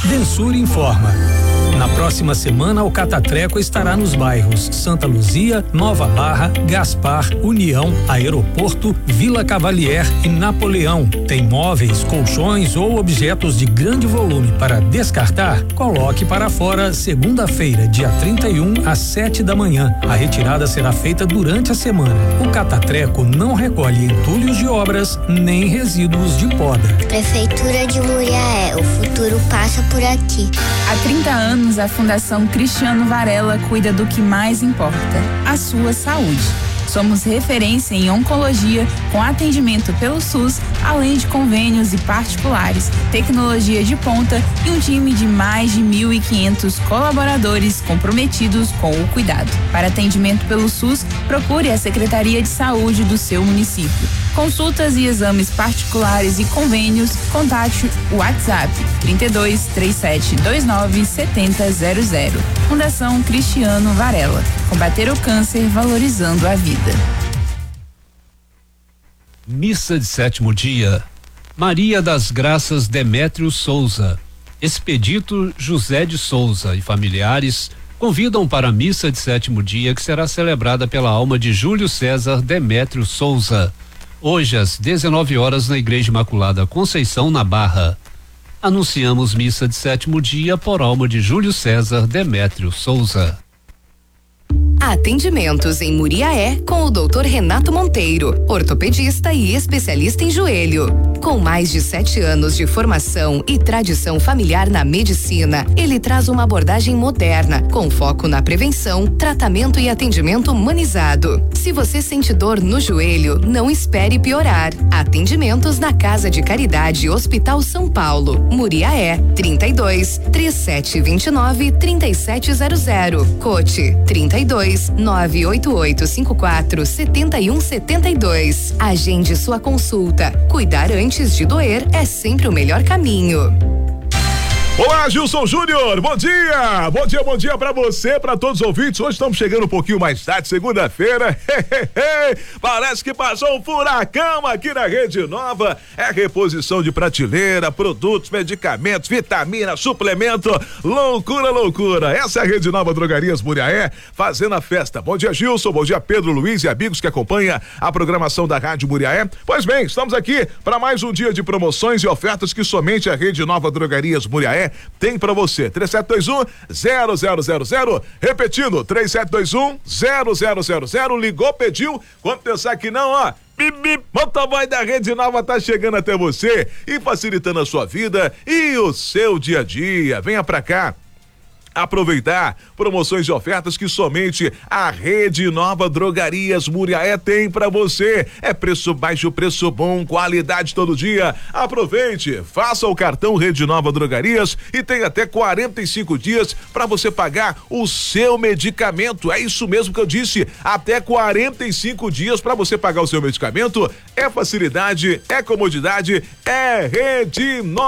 Densur informa. Na próxima semana, o Catatreco estará nos bairros Santa Luzia, Nova Barra, Gaspar, União, Aeroporto, Vila Cavalier e Napoleão. Tem móveis, colchões ou objetos de grande volume para descartar? Coloque para fora segunda-feira, dia 31, às 7 da manhã. A retirada será feita durante a semana. O Catatreco não recolhe entulhos de obras nem resíduos de poda. Prefeitura de Muriaé, o futuro passa por aqui. Há 30 anos, a Fundação Cristiano Varela cuida do que mais importa, a sua saúde. Somos referência em oncologia, com atendimento pelo SUS, além de convênios e particulares, tecnologia de ponta e um time de mais de 1.500 colaboradores comprometidos com o cuidado. Para atendimento pelo SUS, procure a Secretaria de Saúde do seu município. Consultas e exames particulares e convênios, contate o WhatsApp 32 3729 7000. Fundação Cristiano Varela. Combater o câncer valorizando a vida. Missa de sétimo dia. Maria das Graças Demétrio Souza. Expedito José de Souza e familiares convidam para a missa de sétimo dia que será celebrada pela alma de Júlio César Demétrio Souza. Hoje às 19 horas na Igreja Imaculada Conceição, na Barra. Anunciamos missa de sétimo dia por alma de Júlio César Demétrio Souza. Atendimentos em Muriaé com o Dr. Renato Monteiro, ortopedista e especialista em joelho. Com mais de 7 anos de formação e tradição familiar na medicina, ele traz uma abordagem moderna, com foco na prevenção, tratamento e atendimento humanizado. Se você sente dor no joelho, não espere piorar. Atendimentos na Casa de Caridade Hospital São Paulo, Muriaé, 32 3729 3700. Cote 32 98854 7172. Agende sua consulta. Cuidar antes de doer é sempre o melhor caminho. Olá, Gilson Júnior, bom dia! Bom dia pra você, pra todos os ouvintes. Hoje estamos chegando um pouquinho mais tarde, segunda-feira. Parece que passou um furacão aqui na Rede Nova. É reposição de prateleira, produtos, medicamentos, vitamina, suplemento. Loucura. Essa é a Rede Nova Drogarias Muriaé, fazendo a festa. Bom dia, Gilson, bom dia, Pedro, Luiz e amigos que acompanham a programação da Rádio Muriaé. Pois bem, estamos aqui para mais um dia de promoções e ofertas que somente a Rede Nova Drogarias Muriaé tem pra você. 3721-0000, repetindo, 3721-0000, ligou, pediu, quando pensar que não, ó, motoboy da Rede Nova tá chegando até você e facilitando a sua vida e o seu dia a dia. Venha pra cá aproveitar promoções e ofertas que somente a Rede Nova Drogarias Muriaé tem pra você. É preço baixo, preço bom, qualidade todo dia. Aproveite, faça o cartão Rede Nova Drogarias e tem até 45 dias pra você pagar o seu medicamento. É isso mesmo que eu disse, até 45 dias pra você pagar o seu medicamento. É facilidade, é comodidade, é Rede Nova.